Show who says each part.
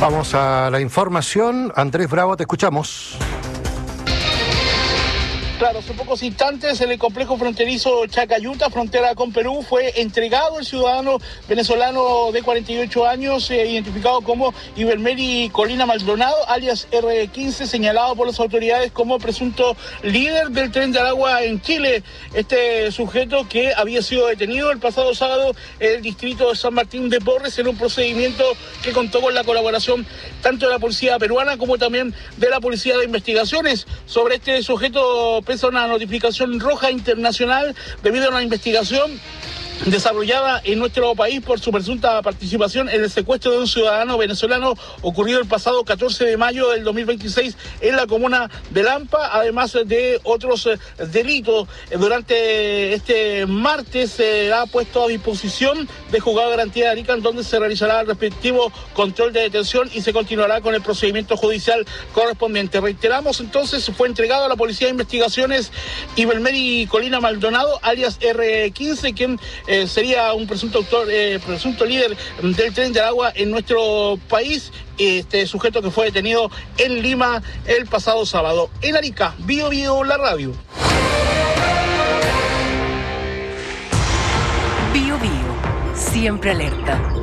Speaker 1: Vamos a la información. Andrés Bravo, te escuchamos.
Speaker 2: Claro, hace pocos instantes en el complejo fronterizo Chacayuta, frontera con Perú, fue entregado el ciudadano venezolano de 48 años, identificado como Ibermeri Colina Maldonado, alias R15, señalado por las autoridades como presunto líder del Tren de Aragua en Chile. Este sujeto que había sido detenido el pasado sábado en el distrito de San Martín de Porres en un procedimiento que contó con la colaboración tanto de la policía peruana como también de la policía de investigaciones. Sobre este sujeto pesa una notificación roja internacional debido a una investigación desarrollada en nuestro país por su presunta participación en el secuestro de un ciudadano venezolano ocurrido el pasado 14 de mayo del 2026 en la comuna de Lampa, además de otros delitos. Durante este martes se ha puesto a disposición de Juzgado de Garantía de Arica, en donde se realizará el respectivo control de detención y se continuará con el procedimiento judicial correspondiente. Reiteramos, entonces, fue entregado a la Policía de Investigaciones Ibermeri Colina Maldonado, alias R15, quien sería un presunto líder del Tren de Aragua en nuestro país. Este sujeto que fue detenido en Lima el pasado sábado. En Arica, Bio Bio, la radio.
Speaker 3: Bio Bio, siempre alerta.